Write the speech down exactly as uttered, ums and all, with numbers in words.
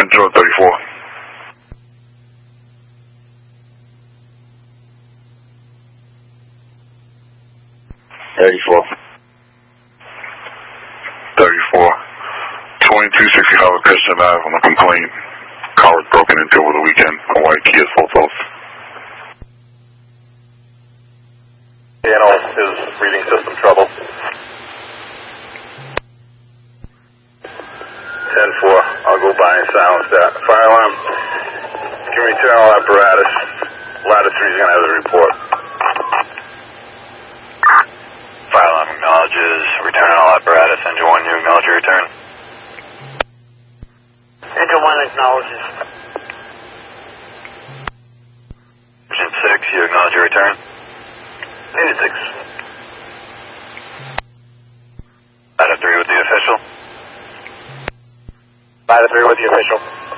Control thirty-four. eighty-four. thirty-four. twenty-two sixty-five Christian Ave on a complaint. Car was broken into over the weekend. A white Kia Seltos. Channel is reading system trouble. ten four, I'll go by and silence that. Fire alarm, give me internal apparatus. Ladder three is going to have the report. Fire alarm acknowledges return all apparatus. Engine one, you acknowledge your return. Engine one acknowledges. Engine six, you acknowledge your return. eighty-six. Ladder three with the official. Ladder three with the official.